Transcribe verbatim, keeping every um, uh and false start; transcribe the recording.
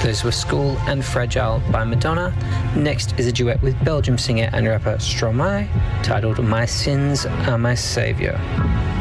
Those were School and Fragile by Madonna. Next is a duet with Belgium singer and rapper Stromae, titled My Sins Are My Saviour.